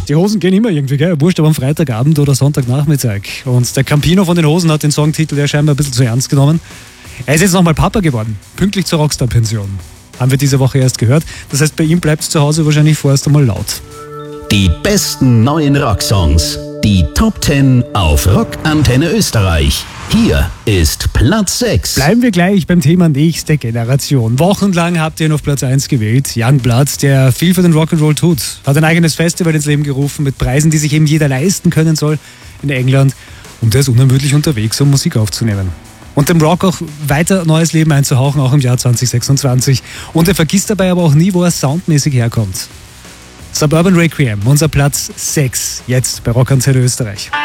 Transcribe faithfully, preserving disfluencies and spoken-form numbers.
Die Hosen gehen immer irgendwie, gell? Wurscht, aber am Freitagabend oder Sonntagnachmittag. Und der Campino von den Hosen hat den Songtitel ja scheinbar ein bisschen zu ernst genommen. Er ist jetzt nochmal Papa geworden, pünktlich zur Rockstar-Pension. Haben wir diese Woche erst gehört. Das heißt, bei ihm bleibt es zu Hause wahrscheinlich vorerst einmal laut. Die besten neuen Rocksongs. Die Top zehn auf Rockantenne Österreich. Hier ist Platz sechs. Bleiben wir gleich beim Thema nächste Generation. Wochenlang habt ihr ihn auf Platz eins gewählt. Youngblood, der viel für den Rock'n'Roll tut. Hat ein eigenes Festival ins Leben gerufen mit Preisen, die sich eben jeder leisten können soll in England. Und der ist unermüdlich unterwegs, um Musik aufzunehmen. Und dem Rock auch weiter neues Leben einzuhauchen, auch im Jahr zwanzig sechsundzwanzig. Und er vergisst dabei aber auch nie, wo er soundmäßig herkommt. Suburban Requiem, unser Platz sechs, jetzt bei Rockantenne Österreich.